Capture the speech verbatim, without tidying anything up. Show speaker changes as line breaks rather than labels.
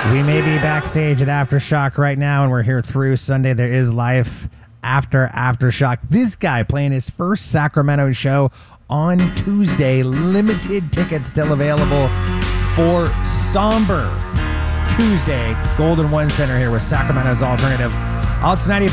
We may be backstage at Aftershock right now, and we're here through Sunday. There is life after Aftershock. This guy playing his first Sacramento show on Tuesday. Limited tickets still available for Somber Tuesday. Golden One Center here with Sacramento's Alternative. Alt ninety.